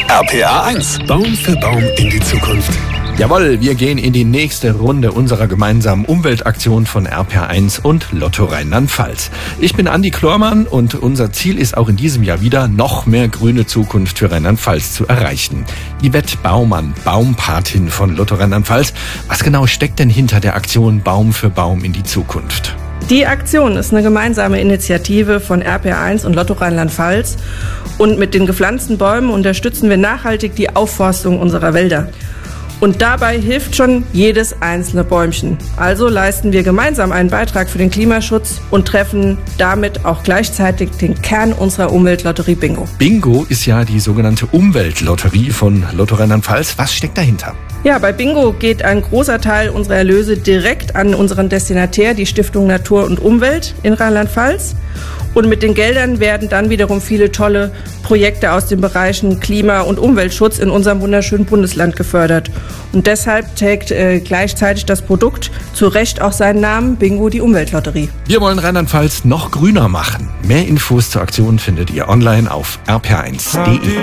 RPA 1. Baum für Baum in die Zukunft. Jawohl, wir gehen in die nächste Runde unserer gemeinsamen Umweltaktion von RPA 1 und Lotto Rheinland-Pfalz. Ich bin Andi Klormann und unser Ziel ist auch in diesem Jahr wieder, noch mehr grüne Zukunft für Rheinland-Pfalz zu erreichen. Yvette Baumann, Baumpatin von Lotto Rheinland-Pfalz. Was genau steckt denn hinter der Aktion Baum für Baum in die Zukunft? Die Aktion ist eine gemeinsame Initiative von RPA 1 und Lotto Rheinland-Pfalz. Und mit den gepflanzten Bäumen unterstützen wir nachhaltig die Aufforstung unserer Wälder. Und dabei hilft schon jedes einzelne Bäumchen. Also leisten wir gemeinsam einen Beitrag für den Klimaschutz und treffen damit auch gleichzeitig den Kern unserer Umweltlotterie Bingo. Bingo ist ja die sogenannte Umweltlotterie von Lotto Rheinland-Pfalz. Was steckt dahinter? Ja, bei Bingo geht ein großer Teil unserer Erlöse direkt an unseren Destinatär, die Stiftung Natur und Umwelt in Rheinland-Pfalz. Und mit den Geldern werden dann wiederum viele tolle Projekte aus den Bereichen Klima- und Umweltschutz in unserem wunderschönen Bundesland gefördert. Und deshalb trägt gleichzeitig das Produkt zu Recht auch seinen Namen, Bingo, die Umweltlotterie. Wir wollen Rheinland-Pfalz noch grüner machen. Mehr Infos zur Aktion findet ihr online auf rpa1.de.